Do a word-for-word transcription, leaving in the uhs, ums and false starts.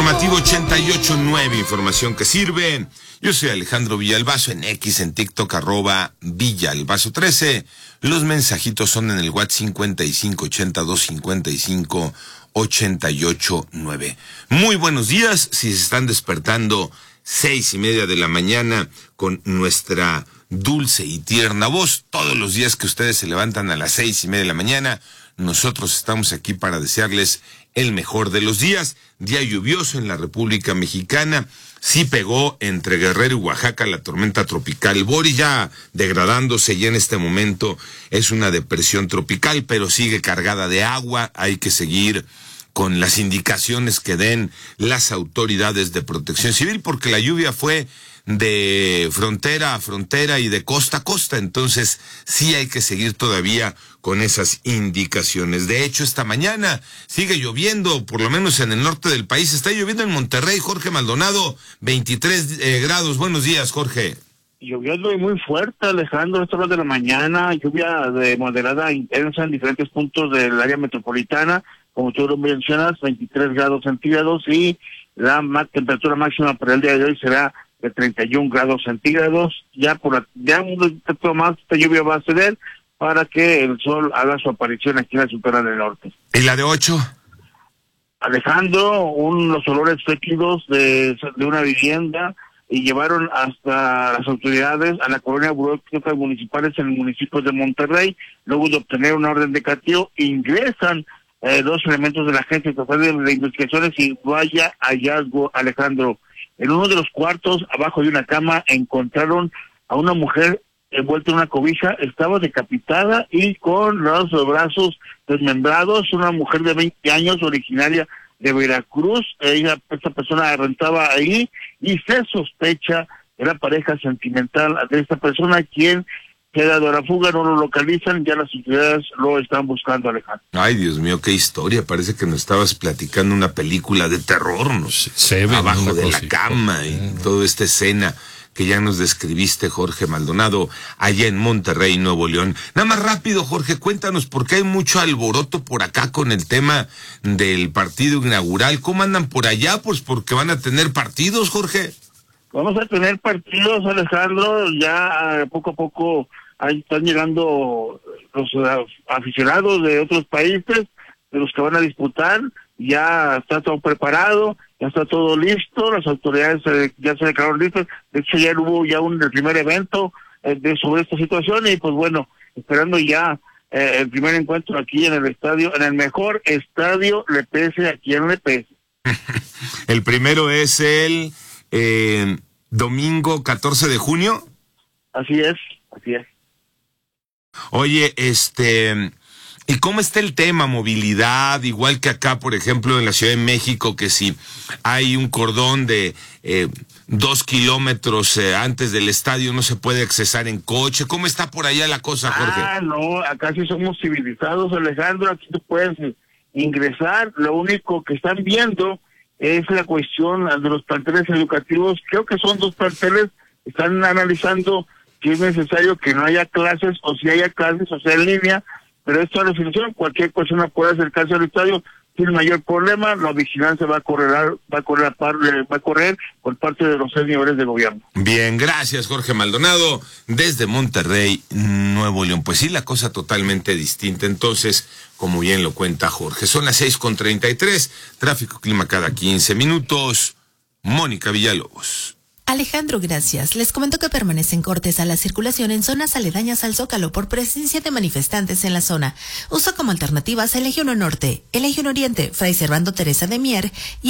Informativo ochenta y ocho punto nueve, información que sirve. Yo soy Alejandro Villalbazo, en X, en TikTok, arroba Villalbazo trece. Los mensajitos son en el WhatsApp cincuenta y cinco ochenta y dos cincuenta y cinco ochenta y ocho nueve. Muy buenos días, si se están despertando seis y media de la mañana con nuestra dulce y tierna voz. Todos los días que ustedes se levantan a las seis y media de la mañana, nosotros estamos aquí para desearles el mejor de los días. Día lluvioso en la República Mexicana. Sí pegó entre Guerrero y Oaxaca la tormenta tropical Bori, ya degradándose, y en este momento es una depresión tropical, pero sigue cargada de agua. Hay que seguir con las indicaciones que den las autoridades de protección civil, porque la lluvia fue de frontera a frontera y de costa a costa, entonces sí hay que seguir todavía con esas indicaciones. De hecho, esta mañana sigue lloviendo, por lo menos en el norte del país. Está lloviendo en Monterrey. Jorge Maldonado, veintitrés eh, grados. Buenos días, Jorge. Lloviendo y muy fuerte, Alejandro, a esta hora de la mañana, lluvia de moderada intensa en diferentes puntos del área metropolitana, como tú lo mencionas, veintitrés grados centígrados, y la ma- temperatura máxima para el día de hoy será de treinta y un grados centígrados. Ya por la, ya un poco más esta lluvia va a ceder para que el sol haga su aparición aquí en la Sultana del Norte. ¿Y la de ocho? Alejandro, un, los olores fétidos de, de una vivienda, y llevaron hasta las autoridades a la colonia burocráticas municipales en el municipio de Monterrey. Luego de obtener una orden de cateo, ingresan eh, dos elementos de la Agencia Estatal de, de Investigaciones, y vaya hallazgo, Alejandro. En uno de los cuartos, abajo de una cama, encontraron a una mujer envuelta en una cobija. Estaba decapitada y con los brazos desmembrados. Una mujer de veinte años, originaria de Veracruz. Ella, esta persona rentaba ahí, y se sospecha de la pareja sentimental de esta persona, quien queda de la fuga. No lo localizan, ya las autoridades lo están buscando, Alejandro. Ay, Dios mío, qué historia. Parece que nos estabas platicando una película de terror, no sé. Se ve abajo de la cosa, cama y mm. toda esta escena que ya nos describiste, Jorge Maldonado, allá en Monterrey, Nuevo León. Nada más rápido, Jorge, cuéntanos, porque hay mucho alboroto por acá con el tema del partido inaugural. ¿Cómo andan por allá? Pues porque van a tener partidos, Jorge. Vamos a tener partidos, Alejandro. Ya poco a poco ahí están llegando los uh, aficionados de otros países, de los que van a disputar. Ya está todo preparado, ya está todo listo. Las autoridades eh, ya se declararon listas. De hecho, ya hubo ya un el primer evento eh, de, sobre esta situación, y pues bueno, esperando ya eh, el primer encuentro aquí en el estadio, en el mejor estadio, le pese a quien le pese. El primero es el eh, domingo catorce de junio. Así es, así es. Oye, este, ¿y cómo está el tema movilidad? Igual que acá, por ejemplo, en la Ciudad de México, que si hay un cordón de eh, dos kilómetros eh, antes del estadio, no se puede accesar en coche. ¿Cómo está por allá la cosa, Jorge? Ah, no, acá sí somos civilizados, Alejandro. Aquí tú puedes ingresar. Lo único que están viendo es la cuestión de los planteles educativos. Creo que son dos planteles. Están analizando si es necesario que no haya clases, o si haya clases, o sea, en línea. Pero esto es la definición. Cualquier persona puede acercarse al estadio sin mayor problema. La vigilancia va a correr, va a correr, va a correr por parte de los seis niveles de gobierno. Bien, gracias, Jorge Maldonado, desde Monterrey, Nuevo León. Pues sí, la cosa totalmente distinta. Entonces, como bien lo cuenta Jorge, son las seis con treinta y tres, tráfico clima cada quince minutos. Mónica Villalobos. Alejandro, gracias. Les comento que permanecen cortes a la circulación en zonas aledañas al Zócalo por presencia de manifestantes en la zona. Uso como alternativas el Eje uno Norte, el Eje uno Oriente, Fray Servando Teresa de Mier y